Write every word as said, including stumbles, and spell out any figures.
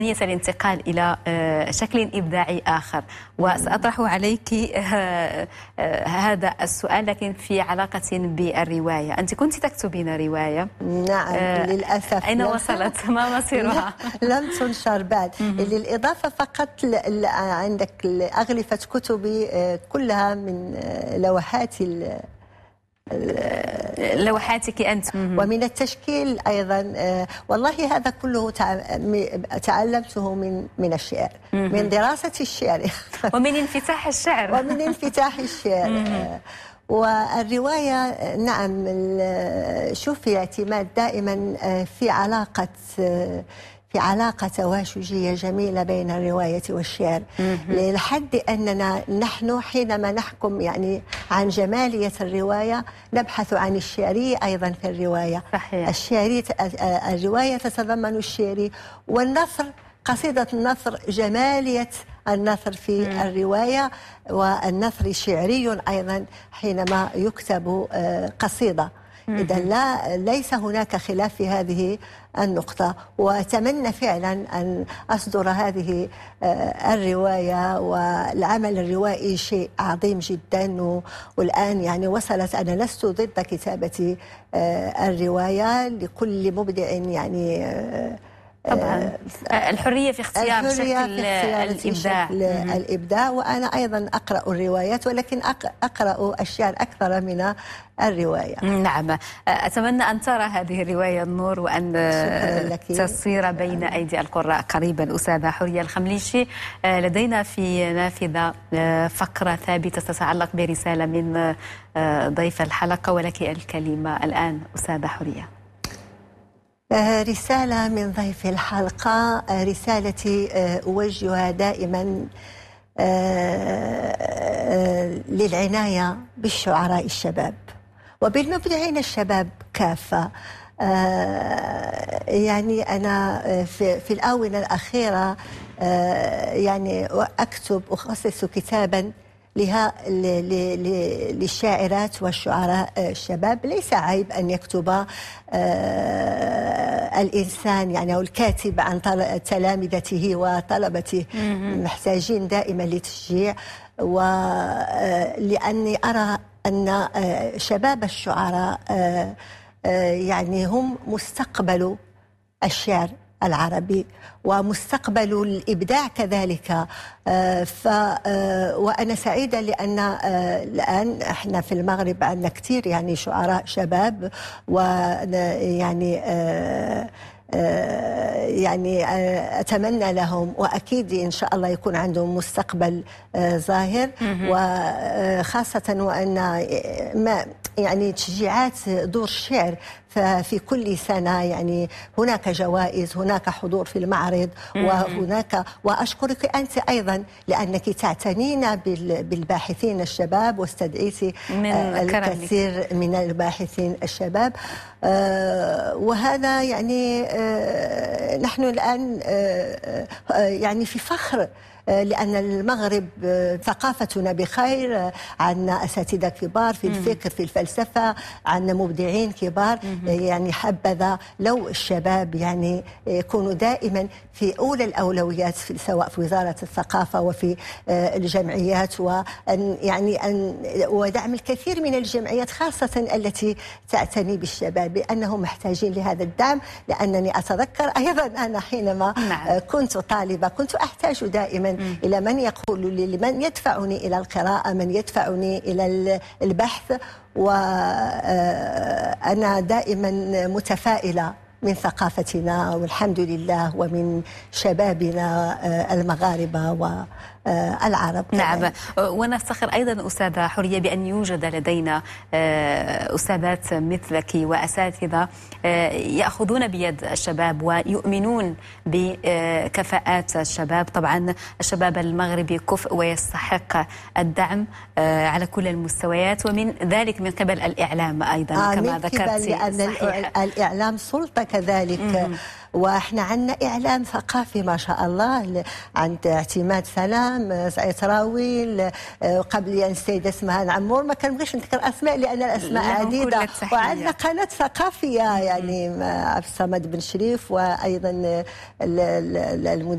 الانتقال إلى شكل إبداعي آخر، وسأطرح عليك هذا السؤال لكن في علاقة بالرواية. أنت كنت تكتبين رواية. نعم آه للأسف. أين وصلت؟ ما مصيرها؟ لم تنشر بعد. للإضافة فقط عندك أغلفة كتبي كلها من لوحات لوحاتك أنت ومن التشكيل أيضا. والله هذا كله تعلمته من من الشعر، من دراسة الشعر ومن انفتاح الشعر ومن انفتاح الشعر. والرواية نعم، شوفي اعتماد دائما في علاقة في علاقة تواشجية جميلة بين الرواية والشعر، لحد أننا نحن حينما نحكم يعني عن جمالية الرواية نبحث عن الشعرية أيضا في الرواية. صحيح. الشعري الرواية تتضمن الشعري، والنثر قصيدة النثر جمالية النثر في مم. الرواية، والنثر شعري أيضا حينما يكتب قصيدة. إذا لا ليس هناك خلاف في هذه النقطة، وأتمنى فعلا أن أصدر هذه الرواية. والعمل الروائي شيء عظيم جدا، والآن يعني وصلت، أنا لست ضد كتابة الرواية، لكل مبدع يعني طبعا الحرية في اختيار الحرية شكل في اختيار الإبداع. شكل الإبداع. وأنا أيضا أقرأ الروايات، ولكن أقرأ الشعر أكثر من الرواية. نعم، أتمنى أن ترى هذه الرواية النور، وأن تصير بين أيدي القراء قريبا. أستاذة حورية الخمليشي، لدينا في نافذة فقرة ثابتة تتعلق برسالة من ضيف الحلقة، ولك الكلمة الآن أستاذة حورية. رسالة من ضيف الحلقة، رسالتي أوجهها دائما للعناية بالشعراء الشباب وبالمبدعين الشباب كافة. يعني أنا في, في الآونة الأخيرة يعني أكتب أخصص كتابا لها للشاعرات والشعراء الشباب. ليس عيب أن يكتب الإنسان يعني أو الكاتب عن تلامذته وطلبته، محتاجين دائما لتشجيع. ولأني أرى أن شباب الشعراء يعني هم مستقبل الشعر العربي ومستقبل الإبداع كذلك. ف وأنا سعيدة لأن الآن احنا في المغرب عندنا كثير يعني شعراء شباب، ويعني يعني أتمنى لهم، وأكيد إن شاء الله يكون عندهم مستقبل ظاهر. وخاصة وأن ما يعني تشجيعات دور الشعر ففي كل سنة يعني هناك جوائز، هناك حضور في المعرض، وهناك وأشكرك أنت أيضا لأنك تعتنين بالباحثين الشباب، واستدعيتي الكثير من الباحثين الشباب. وهذا يعني نحن الآن يعني في فخر، لأن المغرب ثقافتنا بخير، عندنا أساتذة كبار في الفكر في الفلسفة، عندنا مبدعين كبار. يعني حبذا لو الشباب يعني يكونوا دائما في أولى الأولويات، في سواء في وزارة الثقافة وفي الجمعيات، وأن يعني أن ودعم الكثير من الجمعيات خاصة التي تعتني بالشباب، لأنهم محتاجين لهذا الدعم. لأنني أتذكر أيضا أنا حينما نعم. كنت طالبة كنت أحتاج دائما إلى من يقول لي، من يدفعني إلى القراءة، من يدفعني إلى البحث. وأنا دائما متفائلة من ثقافتنا والحمد لله، ومن شبابنا المغاربة والعرب. نعم، ونفتخر أيضا أستاذة حورية بأن يوجد لدينا أستاذات مثلك وأساتذة يأخذون بيد الشباب ويؤمنون بكفاءات الشباب. طبعا الشباب المغربي كفء ويستحق الدعم على كل المستويات، ومن ذلك من قبل الإعلام أيضا آه كما ذكرت. لأن الإعلام سلطة كذلك. مم. واحنا عندنا اعلام ثقافي ما شاء الله، عند اعتماد سلام، سعيد راويل، قبل ان السيده اسمها العمور، ما كنبغيش نذكر اسماء لان الاسماء عديده. وعندنا قناه ثقافيه يعني عبد الصمد بن شريف، وايضا المدير